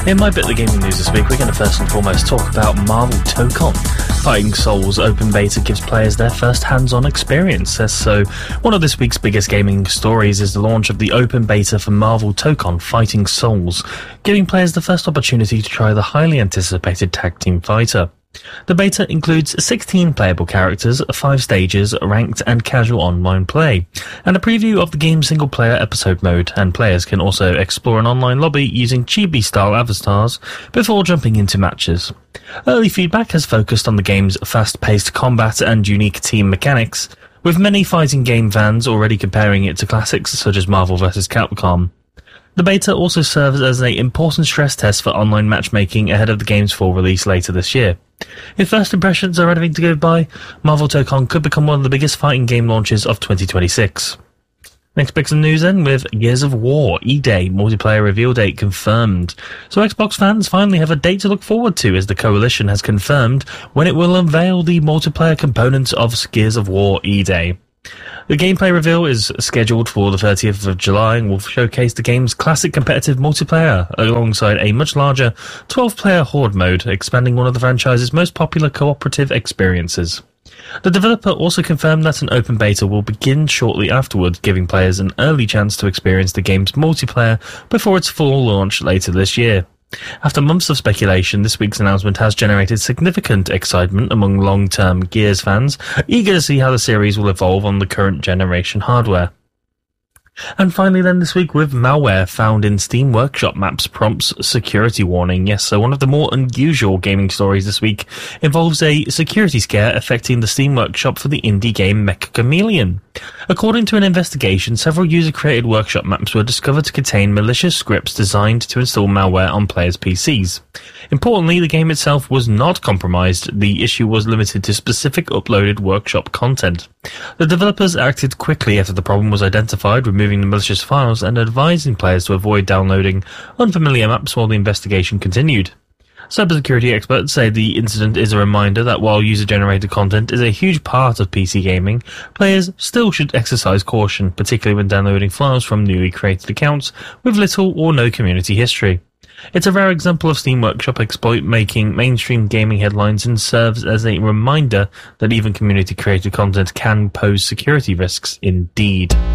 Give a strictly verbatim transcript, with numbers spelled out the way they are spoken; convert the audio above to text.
In my bit of the gaming news this week, we're going to first and foremost talk about Marvel Tokon. Fighting Souls Open Beta gives players their first hands-on experience. So, one of this week's biggest gaming stories is the launch of the Open Beta for Marvel Tokon Fighting Souls, giving players the first opportunity to try the highly anticipated tag team fighter. The beta includes sixteen playable characters, five stages, ranked and casual online play, and a preview of the game's single-player episode mode, and players can also explore an online lobby using chibi-style avatars before jumping into matches. Early feedback has focused on the game's fast-paced combat and unique team mechanics, with many fighting game fans already comparing it to classics such as Marvel versus. Capcom. The beta also serves as an important stress test for online matchmaking ahead of the game's full release later this year. If first impressions are anything to go by, Marvel Tokon could become one of the biggest fighting game launches of twenty twenty-six. Next bits of news then, with Gears of War E-Day multiplayer reveal date confirmed. So Xbox fans finally have a date to look forward to, as the Coalition has confirmed when it will unveil the multiplayer components of Gears of War E-Day. The gameplay reveal is scheduled for the thirtieth of July and will showcase the game's classic competitive multiplayer alongside a much larger twelve-player Horde mode, expanding one of the franchise's most popular cooperative experiences. The developer also confirmed that an open beta will begin shortly afterwards, giving players an early chance to experience the game's multiplayer before its full launch later this year. After months of speculation, this week's announcement has generated significant excitement among long-term Gears fans, eager to see how the series will evolve on the current generation hardware. And finally then this week, with malware found in Steam Workshop maps prompts security warning. Yes, so one of the more unusual gaming stories this week involves a security scare affecting the Steam Workshop for the indie game Mecha Chameleon. According to an investigation, several user-created workshop maps were discovered to contain malicious scripts designed to install malware on players' P Cs. Importantly, the game itself was not compromised. The issue was limited to specific uploaded workshop content. The developers acted quickly after the problem was identified, removing the malicious files and advising players to avoid downloading unfamiliar maps while the investigation continued. Cybersecurity experts say the incident is a reminder that while user-generated content is a huge part of P C gaming, players still should exercise caution, particularly when downloading files from newly created accounts with little or no community history. It's a rare example of Steam Workshop exploit making mainstream gaming headlines and serves as a reminder that even community-created content can pose security risks indeed.